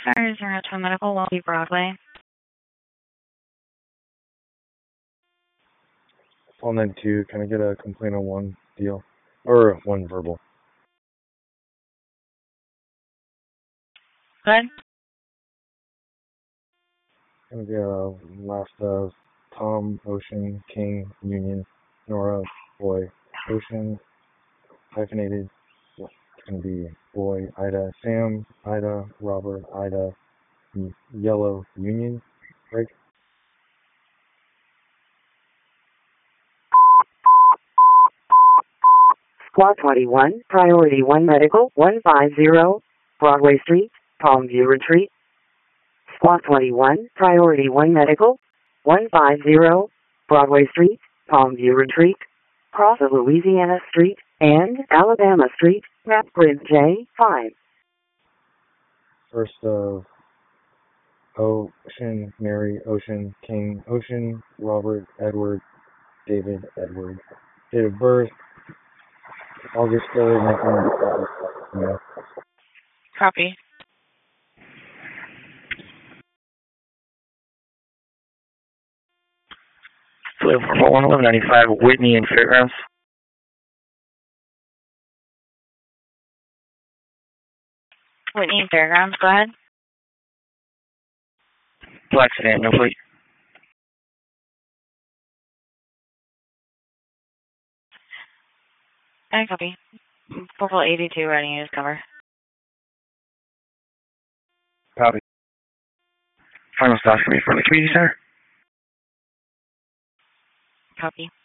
Sorry, 02 Medical, Wealthy Broadway. 1292, can I get a complaint on one deal? Or one verbal? Good. Can I get a last of Tom, Ocean, King, Union, Nora, Boy, Ocean, hyphenated. It's going to be Boy, Ida, Sam, Ida, Robert, Ida, Yellow, Union, break. Squad 21, Priority 1 Medical, 150, Broadway Street, Palmview Retreat. Squad 21, Priority 1 Medical, 150, Broadway Street, Palmview Retreat. Cross of Louisiana Street and Alabama Street, map grid J5. First of Ocean, Mary, Ocean, King, Ocean, Robert, Edward, David, Edward. Date of birth, August 3rd, 1995. Copy. Flight 1195, Whitney and Fairgrounds. Whitney and Fairgrounds, go ahead. Black sedan, no fleet. I copy. Purple 82, ready to use cover. Copy. Final stop for me for the community center. Copy.